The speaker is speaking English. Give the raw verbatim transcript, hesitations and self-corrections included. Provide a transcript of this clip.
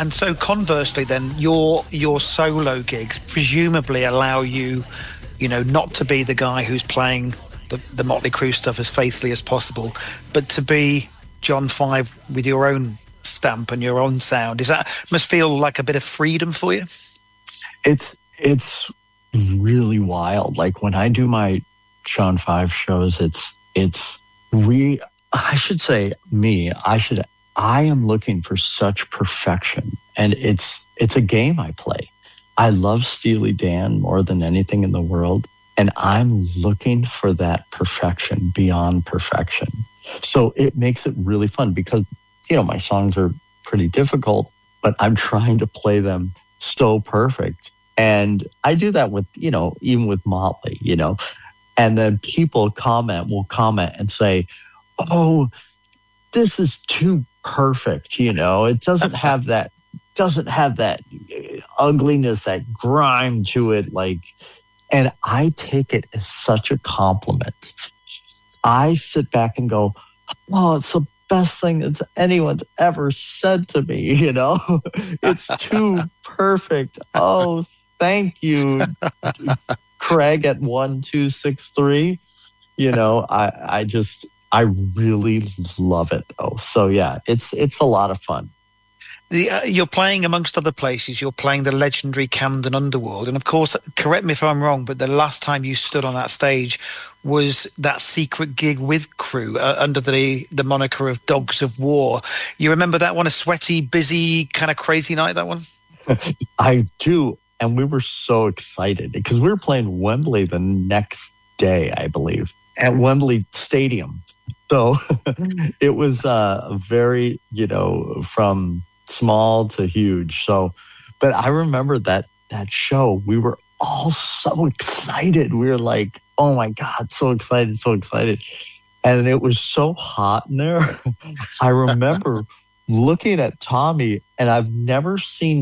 And so conversely then, your your solo gigs presumably allow you, you know, not to be the guy who's playing the, the Motley Crue stuff as faithfully as possible, but to be John Five with your own stamp and your own sound. Is that must feel like a bit of freedom for you? It's it's really wild. Like when I do my John Five shows, it's it's we I should say me, I should I am looking for such perfection. And it's it's a game I play. I love Steely Dan more than anything in the world. And I'm looking for that perfection beyond perfection. So it makes it really fun because, you know, my songs are pretty difficult, but I'm trying to play them so perfect. And I do that with, you know, even with Motley, you know, and then people comment, will comment and say, oh, this is too perfect. You know, it doesn't have that, doesn't have that ugliness, that grime to it. Like, and I take it as such a compliment. I sit back and go, oh, it's the best thing that anyone's ever said to me, you know? It's too perfect. Oh, thank you, Craig at one two six three. You know, I, I just, I really love it, though. So, yeah, it's it's a lot of fun. The, uh, you're playing, amongst other places, you're playing the legendary Camden Underworld. And of course, correct me if I'm wrong, but the last time you stood on that stage was that secret gig with Crue uh, under the, the moniker of Dogs of War. You remember that one? A sweaty, busy, kind of crazy night, that one? I do. And we were so excited because we were playing Wembley the next day, I believe, at Wembley Stadium. So it was uh, very, you know, from small to huge. So, but I remember that that show, we were all so excited. We were like, oh my God, so excited, so excited. And it was so hot in there. I remember looking at Tommy, and I've never seen